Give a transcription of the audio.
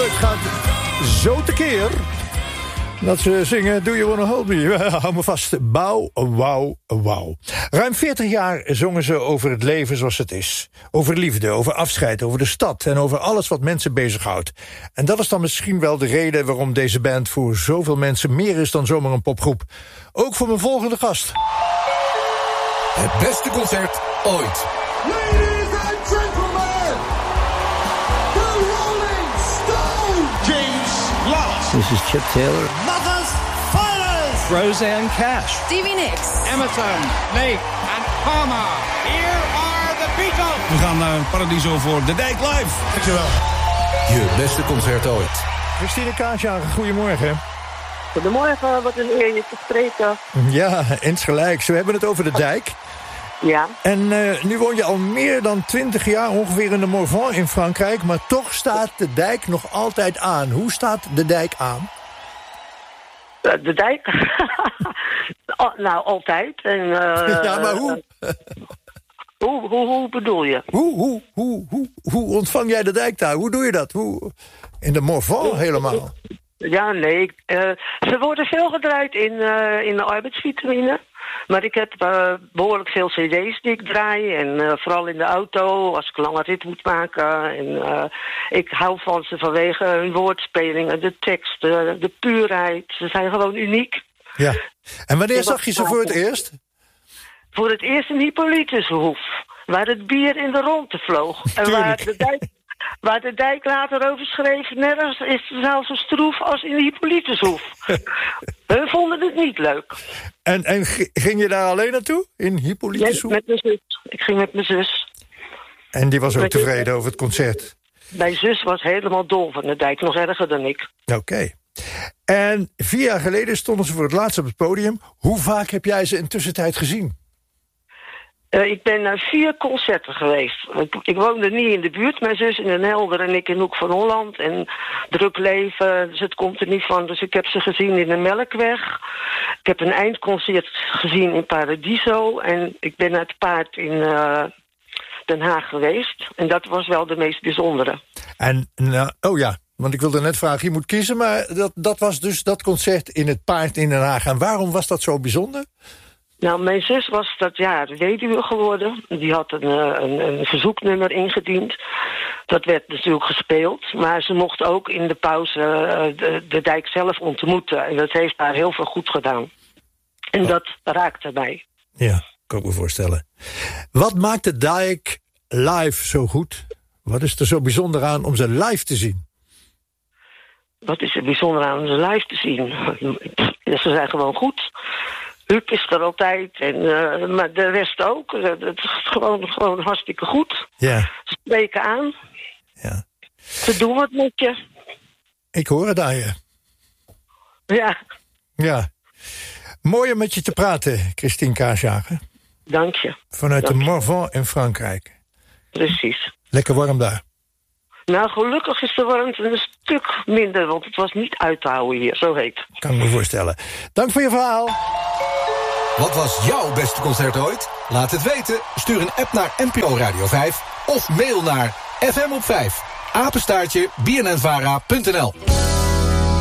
Het gaat zo tekeer dat ze zingen Do You Wanna Hold Me? Hou me vast. Bauw, wauw, wauw. Ruim 40 jaar zongen ze over het leven zoals het is. Over liefde, over afscheid, over de stad en over alles wat mensen bezighoudt. En dat is dan misschien wel de reden waarom deze band voor zoveel mensen meer is dan zomaar een popgroep. Ook voor mijn volgende gast. Het beste concert ooit. Ladies and gentlemen, the Rolling Stones. James Last. This is Chip Taylor. Mothers, Fathers. Roseanne Cash. Stevie Nicks. Emerson, Lake and Palmer. Here are the Beatles. We gaan naar Paradiso voor De Dijk Live. Dankjewel. Je beste concert ooit. Christine Kaasjager, goedemorgen. Goedemorgen, wat een eer je te spreken. Ja, insgelijks. We hebben het over de dijk. Ja, En nu woon je al meer dan 20 jaar ongeveer in de Morvan in Frankrijk, maar toch staat de dijk nog altijd aan. Hoe staat de dijk aan? de dijk. Nou, altijd. En, Ja, maar hoe? Hoe bedoel je? Hoe ontvang jij de dijk daar? Hoe doe je dat? In de Morvan helemaal? Ja, nee. Ze worden veel gedraaid in de arbeidsvitamine. Maar ik heb behoorlijk veel cd's die ik draai. En vooral in de auto, als ik lange rit moet maken. En ik hou van ze vanwege hun woordspelingen, de tekst, de puurheid. Ze zijn gewoon uniek. Ja. En wanneer zag je ze voor het eerst? Voor het eerst in Hippolytushoef. Waar het bier in de ronde vloog. En waar de dijk later over schreef, nergens is het nou zo stroef als in de Hippolytushoef. Hun vonden het niet leuk. En ging je daar alleen naartoe? In Hippolytushoef? Met mijn zus. Ik ging met mijn zus. En die was ook tevreden over het concert? Mijn zus was helemaal dol van de dijk, nog erger dan ik. Oké. En 4 jaar geleden stonden ze voor het laatst op het podium. Hoe vaak heb jij ze intussen tijd gezien? Ik ben naar 4 concerten geweest. Ik woonde niet in de buurt. Mijn zus in Den Helder en ik in Hoek van Holland. En druk leven, dus het komt er niet van. Dus ik heb ze gezien in de Melkweg. Ik heb een eindconcert gezien in Paradiso. En ik ben naar het Paard in Den Haag geweest. En dat was wel de meest bijzondere. En, oh ja, want ik wilde net vragen, je moet kiezen. Maar dat was dus dat concert in het Paard in Den Haag. En waarom was dat zo bijzonder? Nou, mijn zus was dat jaar weduwe geworden. Die had een verzoeknummer ingediend. Dat werd natuurlijk gespeeld. Maar ze mocht ook in de pauze de dijk zelf ontmoeten. En dat heeft haar heel veel goed gedaan. En dat raakte mij. Ja, kan ik me voorstellen. Wat maakt de dijk live zo goed? Wat is er zo bijzonder aan om ze live te zien? Wat is er bijzonder aan om ze live te zien? Ze zijn gewoon goed. Huub is er altijd, maar de rest ook. Het is gewoon hartstikke goed. Ja. Ze spreken aan. Ja. Ze doen wat met je. Ik hoor het aan je. Ja. Ja. Mooi om met je te praten, Christine Kaasjager. Dank je. Vanuit de Morvan in Frankrijk. Precies. Lekker warm daar. Nou, gelukkig is de warmte een stuk minder, want het was niet uit te houden hier, zo heet. Kan ik me voorstellen. Dank voor je verhaal. Wat was jouw beste concert ooit? Laat het weten. Stuur een app naar NPO Radio 5 of mail naar fmop5 @bnnvara.nl.